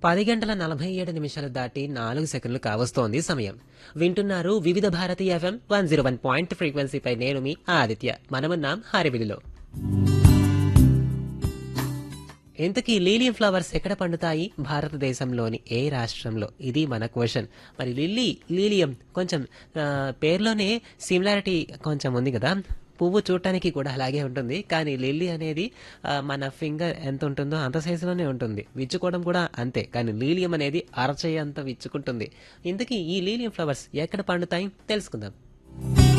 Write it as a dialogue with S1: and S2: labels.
S1: 10 గంటల 47 నిమిషాలు దాటి 4 సెకండ్లు కావస్తోంది సమయం. వింటున్నారు వివిధ భారతి ఎఫ్ఎం 101 ఫ్రీక్వెన్సీపై. నేను మీ ఆదిత్య. మనమున్నాం హారివిలిలో. ఇంతకీ లీలియం ఫ్లవర్స్ ఎక్కడ పండుతాయి? భారతదేశంలోని ఏ రాష్ట్రంలో? ఇది మన క్వశ్చన్. మరి లీలియం కొంచెం పేర్లోనే సిమిలారిటీ కొంచెం ఉంది కదా. పువ్వు చూడటానికి కూడా అలాగే ఉంటుంది, కానీ లిల్లీ అనేది మన ఫింగర్ ఎంత ఉంటుందో అంత సైజులోనే ఉంటుంది. విచ్చుకోవడం కూడా అంతే, కానీ లీలియం అనేది అరచేయి అంత విచ్చుకుంటుంది. ఇంతకీ ఈ లీలియం ఫ్లవర్స్ ఎక్కడ పండుతాయి తెలుసుకుందాం.